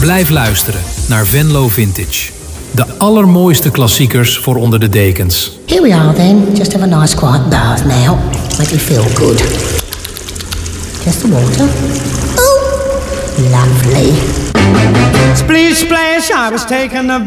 Blijf luisteren naar Venlo Vintage. De allermooiste klassiekers voor onder de dekens. Here we are then. Just have a nice quiet bath now. Make you feel good. Just the water. Oh, lovely. Splish splash, I was taking a